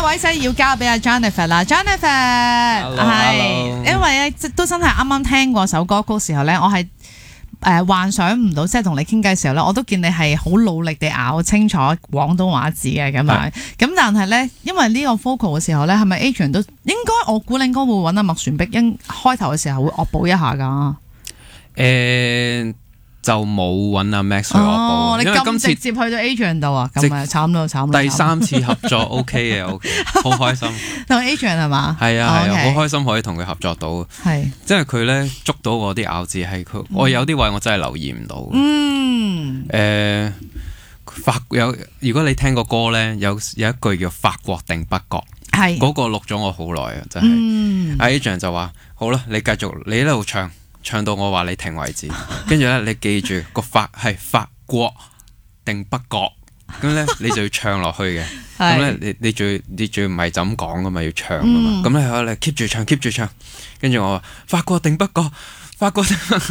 個位勢要交俾阿 Jennifer 啦 ，Jennifer 係，因為咧都真係啱啱聽過首歌曲時候咧，我係幻想唔到，即係同你傾偈時候咧，我都見你係好努力地咬清楚廣東話字嘅咁樣，咁但係咧，因為呢個 vocal 嘅時候咧，係咪 Adrian 都應該我估你應該會揾阿麥旋碧開頭嘅時候會惡補一下㗎？ 就冇揾阿 Max 去惡補， 你咁直接去到 Adrian 度啊，咁啊慘咯慘咯！ 第3次合作 OK 嘅 OK， 好開心。 同 Adrian 係嘛？ 係啊係啊，好開心可以同佢合作到。係，即係佢咧捉到我啲咬字係佢，我有啲位我真係留意唔到。如果你聽個歌咧，有一句叫法國定不覺，係嗰個錄咗我好耐啊，真係。阿 Adrian 就話：好啦，你繼續，你喺度唱到我話你停為止，跟住咧你記住個法係法國定不覺，咁咧你就要唱落去嘅，咁咧你仲要唔係就咁講噶嘛，要唱噶嘛，咁咧你 keep 住唱，跟住我話法國定不覺，法國定不覺。